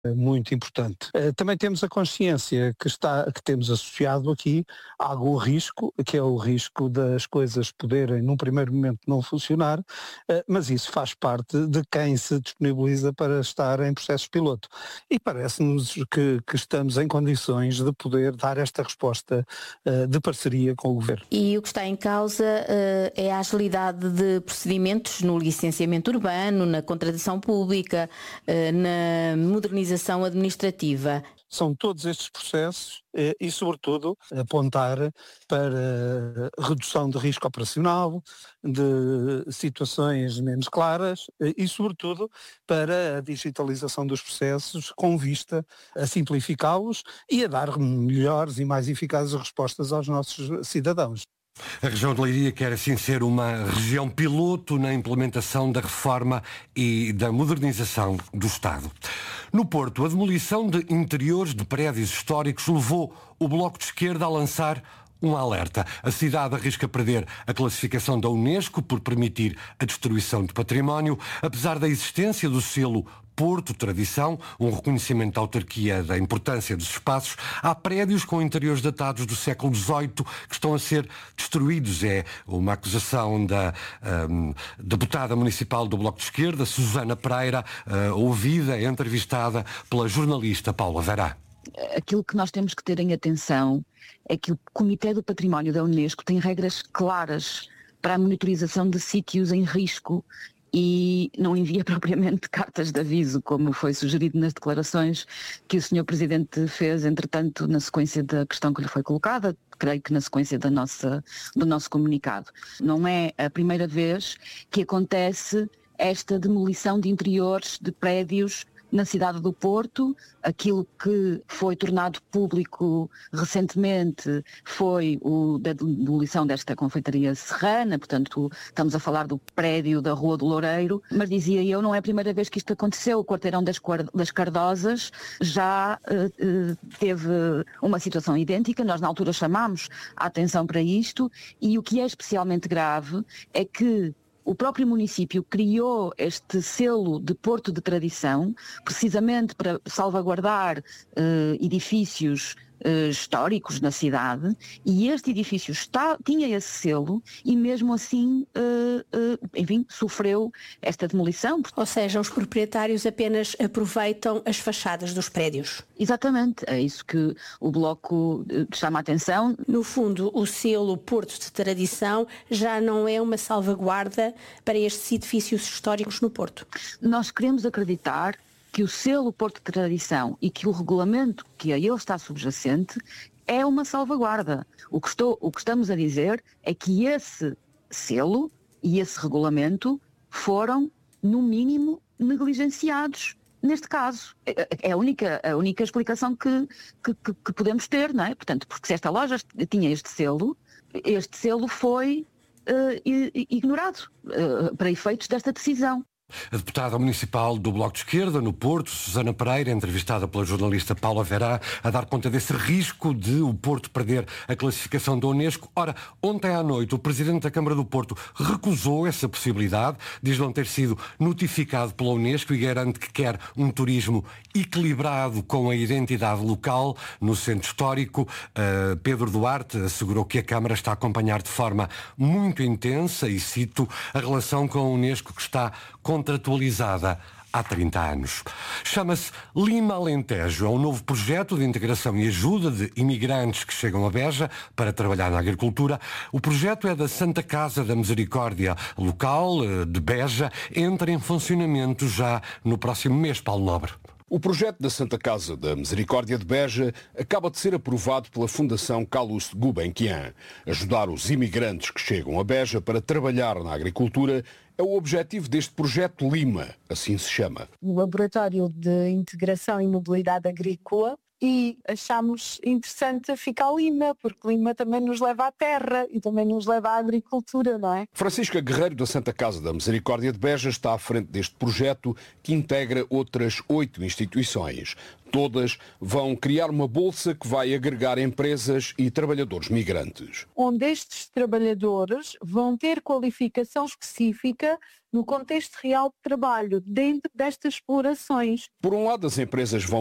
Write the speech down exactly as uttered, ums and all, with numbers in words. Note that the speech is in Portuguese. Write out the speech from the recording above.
muito importante. Também temos a consciência que, está, que temos associado aqui algum risco, que é o risco das coisas poderem num primeiro momento não funcionar, mas isso faz parte de quem se disponibiliza para estar em processos piloto. E parece-nos que, que estamos em condições de poder dar esta resposta de parceria com o Governo. E o que está em causa é a agilidade de procedimentos no licenciamento urbano, na contratação pública, na modernização administrativa. São todos estes processos e, sobretudo, apontar para redução de risco operacional, de situações menos claras e, sobretudo, para a digitalização dos processos com vista a simplificá-los e a dar melhores e mais eficazes respostas aos nossos cidadãos. A região de Leiria quer assim ser uma região piloto na implementação da reforma e da modernização do Estado. No Porto, a demolição de interiores de prédios históricos levou o Bloco de Esquerda a lançar um alerta. A cidade arrisca perder a classificação da Unesco por permitir a destruição de património, apesar da existência do selo Porto Tradição, um reconhecimento da autarquia da importância dos espaços. Há prédios com interiores datados do século dezoito que estão a ser destruídos. É uma acusação da um, deputada municipal do Bloco de Esquerda, Susana Pereira, uh, ouvida, entrevistada pela jornalista Paula Verá. Aquilo que nós temos que ter em atenção é que o Comitê do Património da Unesco tem regras claras para a monitorização de sítios em risco e não envia propriamente cartas de aviso, como foi sugerido nas declarações que o senhor Presidente fez, entretanto, na sequência da questão que lhe foi colocada, creio que na sequência da nossa, do nosso comunicado. Não é a primeira vez que acontece esta demolição de interiores de prédios na cidade do Porto. Aquilo que foi tornado público recentemente foi o da demolição desta confeitaria serrana, portanto estamos a falar do prédio da Rua do Loureiro, mas dizia eu, não é a primeira vez que isto aconteceu. O quarteirão das, das Cardosas já uh, uh, teve uma situação idêntica, nós na altura chamámos a atenção para isto, e o que é especialmente grave é que o próprio município criou este selo de Porto de Tradição precisamente para salvaguardar uh, edifícios uh, históricos na cidade, e este edifício está, tinha esse selo e mesmo assim, uh, uh, enfim, sofreu esta demolição. Ou seja, os proprietários apenas aproveitam as fachadas dos prédios. Exatamente, é isso que o Bloco chama a atenção. No fundo, o selo Porto de Tradição já não é uma salvaguarda para estes edifícios históricos no Porto. Nós queremos acreditar que o selo Porto de Tradição e que o regulamento que a ele está subjacente é uma salvaguarda. O que, estou, o que estamos a dizer é que esse selo e esse regulamento foram, no mínimo, negligenciados. Neste caso, é a única, a única explicação que, que, que podemos ter, não é? Portanto, porque se esta loja tinha este selo, este selo foi uh, ignorado uh, para efeitos desta decisão. A deputada municipal do Bloco de Esquerda, no Porto, Susana Pereira, entrevistada pela jornalista Paula Verá, a dar conta desse risco de o Porto perder a classificação da Unesco. Ora, ontem à noite o Presidente da Câmara do Porto recusou essa possibilidade, diz não ter sido notificado pela Unesco e garante que quer um turismo equilibrado com a identidade local no centro histórico. Uh, Pedro Duarte assegurou que a Câmara está a acompanhar de forma muito intensa, e cito, a relação com a Unesco que está contratualizada há trinta anos. Chama-se Lima Alentejo. É um novo projeto de integração e ajuda de imigrantes que chegam a Beja para trabalhar na agricultura. O projeto é da Santa Casa da Misericórdia local de Beja. Entra em funcionamento já no próximo mês, Paulo Nobre. O projeto da Santa Casa da Misericórdia de Beja acaba de ser aprovado pela Fundação Calouste Gulbenkian. Ajudar os imigrantes que chegam a Beja para trabalhar na agricultura é o objetivo deste projeto Lima, assim se chama. O Laboratório de Integração e Mobilidade Agrícola, e achámos interessante ficar Lima, porque Lima também nos leva à terra e também nos leva à agricultura, não é? Francisca Guerreiro, da Santa Casa da Misericórdia de Beja, está à frente deste projeto que integra outras oito instituições. Todas vão criar uma bolsa que vai agregar empresas e trabalhadores migrantes. Onde estes trabalhadores vão ter qualificação específica no contexto real de trabalho, dentro destas explorações. Por um lado, as empresas vão